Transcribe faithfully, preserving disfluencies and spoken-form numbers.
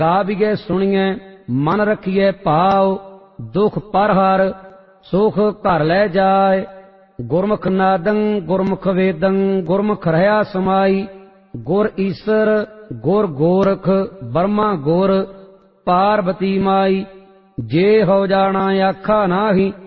गाविगे सुनिए मन रखिए भाव, दुख पर हर सुख घर लै जाए। गुरमुख नादं गुरमुख वेदं गुरमुख रहा समाई। गुर ईसर गुर गोरख ब्रह्मा गुर पार्वती माई। जे हो जाना आखा नाही